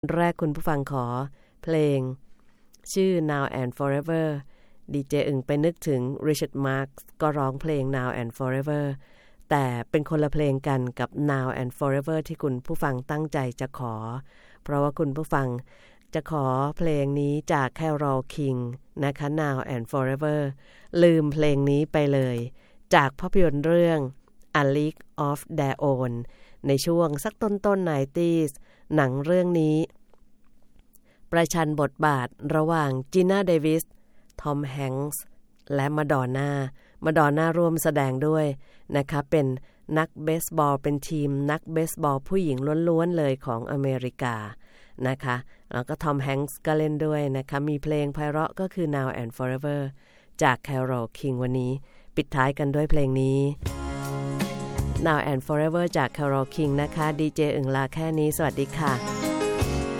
แรกคุณผู้ฟังขอเพลงชื่อ Now and Forever ดีเจอึ่งไปนึกถึง Richard Marx ก็ร้องเพลง Now and Forever แต่เป็นคนละเพลงกันกับ Now and Forever ที่คุณผู้ฟังตั้งใจจะขอเพราะว่าคุณผู้ฟังจะขอเพลงนี้จาก Carole King นะคะ Now and Forever ลืมเพลงนี้ไปเลยจากภาพยนตร์เรื่อง A League of Their Own ในช่วงสักต้น 90s หนังเรื่องนี้ประชันบทบาทระหว่างจีน่าเดวิสทอมแฮงค์และมาดอนน่าร่วมแสดงด้วยนะคะเป็นนักเบสบอลเป็นทีมนักเบสบอลผู้หญิงล้วนๆเลยของอเมริกานะคะแล้วก็ทอมแฮงค์ก็เล่นด้วยนะคะมีเพลงไพเราะก็คือ Now and Forever จาก Carole King วันนี้ปิดท้ายกันด้วยเพลงนี้ Now and Forever จาก Carole King นะคะดีเจอึ่งลาแค่นี้สวัสดีค่ะ